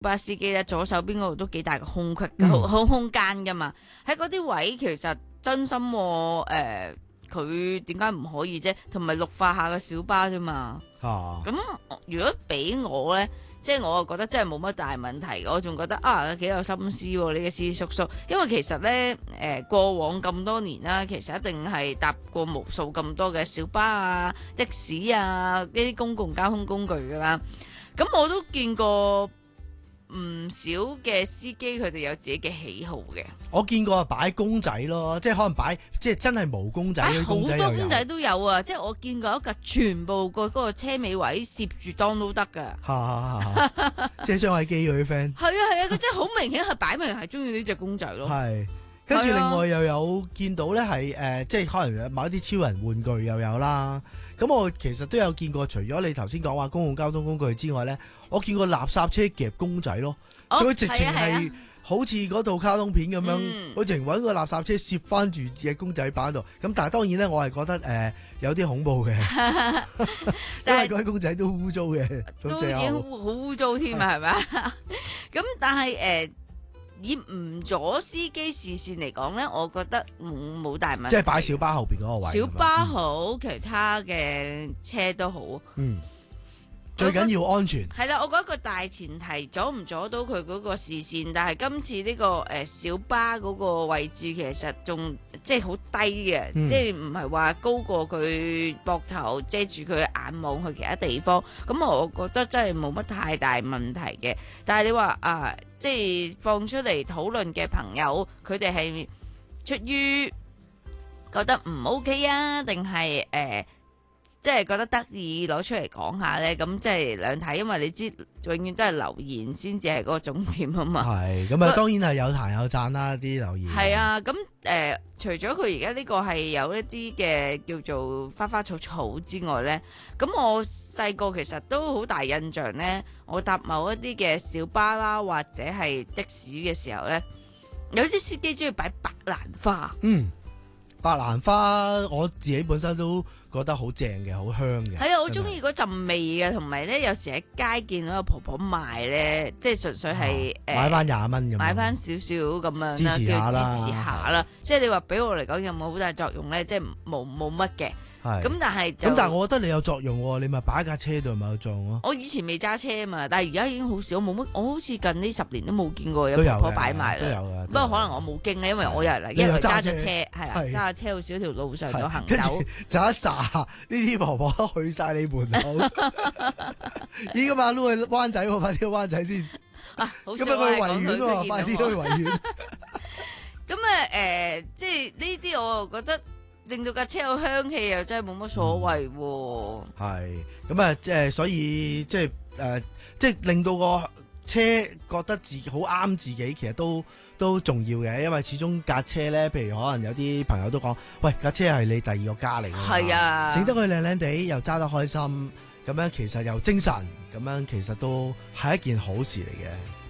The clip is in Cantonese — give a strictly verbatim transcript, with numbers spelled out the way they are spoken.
巴司機咧，左手邊嗰度都幾大個空隙，好好、嗯、空間噶嘛。喺嗰啲位其實真心誒，佢點解唔可以啫？同埋綠化下個小巴啫嘛。咁、啊、如果俾我咧，即係我又覺得真係冇乜大問題。我仲覺得啊，幾有心思喎，呢個司機叔叔。因為其實咧，誒、呃、過往咁多年啦，其實一定係搭過無數咁多嘅小巴啊、的士啊呢啲公共交通工具噶啦。咁我都見過唔少嘅司機，佢哋有自己嘅喜好嘅。 我見過擺公仔咯，即係可能擺，即係真係毛公仔。 好多公仔都有啊！即係我見過一架全部個嗰個車尾位攝住當都得噶。 即係張偉基嗰啲 friend。係啊係啊，佢真係好明顯係擺明係中意呢隻公仔咯。 係。跟住另外又有見到咧係誒，即係可能某一啲超人玩具又有啦。咁我其實都有見過，除咗你頭先講話公共交通工具之外咧，我見過垃圾車夾公仔咯。所以、哦、直情係好似嗰套卡通片咁樣，我直情揾個垃圾車攝翻住隻公仔擺喺度。咁但係當然咧，我係覺得誒、呃、有啲恐怖嘅，因為嗰啲公仔都污糟嘅， 都已經好污糟添啊，係咪啊？咁但係誒。呃以唔阻司機視線嚟講咧，我覺得冇冇大問題。 即係擺小巴後邊嗰個位。 小巴好，嗯、其他嘅車都好。 嗯，最緊要安全。 係啦，我覺得個大前提阻唔阻到佢嗰個視線，但係今次呢、這個誒、呃、小巴嗰個位置其實仲即係好低嘅，嗯、即係唔係話高過佢膊頭遮住佢眼望去其他地方。咁我覺得真係冇乜太大問題嘅。但係你話啊？即係放出嚟討論嘅朋友，佢哋係出於覺得唔 OK 啊，定係誒，即係覺得得意攞出嚟講下咧？咁即係兩睇，因為你知永遠都係留言先至係嗰個重點啊嘛。 係，咁啊當然係有彈有讚啦，啲留言。 係啊，咁誒、呃，除咗佢而家呢個係有一啲嘅叫做花花草草之外咧，咁我細個其實都好大印象咧。我搭某一啲嘅小巴啦，或者係的士嘅時候咧，有啲司機中意擺白蘭花。 嗯，白蘭花我自己本身都覺得好正嘅，好香嘅。 係啊，我中意嗰陣味嘅，同埋咧有時喺街見到個婆婆賣咧，即係純粹係誒、 啊、買翻廿蚊咁， 買翻少少咁樣啦，叫支持下啦。即係你話俾我嚟講有冇好大作用咧？即係冇冇乜嘅。係咁，但係咁，但係我覺得你有作用喎，你咪擺喺架車度咪有作用咯。 我以前未揸車啊嘛，但係而家已經好少，冇乜，我好似近呢十年都冇見過有婆婆擺埋啦。都有嘅，不過可能我冇經咧，因為我又嚟，因為揸咗車，係啊，揸下車好少條路上度行走。 就一紮呢啲婆婆去晒你門口。咦，咁啊，撈去灣仔喎，快啲去灣仔先。 啊，好少咁啊，去維園喎，快啲去維園。 咁啊，誒，即係呢啲，我又覺得。令到架車有香氣又真係冇乜所謂喎。係咁啊，即係所以即係誒，即係令到個車覺得自己好啱自己，其實都都重要嘅。因為始終架車咧，譬如可能有啲朋友都講，喂，架車係你第二個家嚟嘅。係啊，整得佢靚靚地，又揸得開心，咁樣其實又精神，咁樣其實都係一件好事嚟嘅。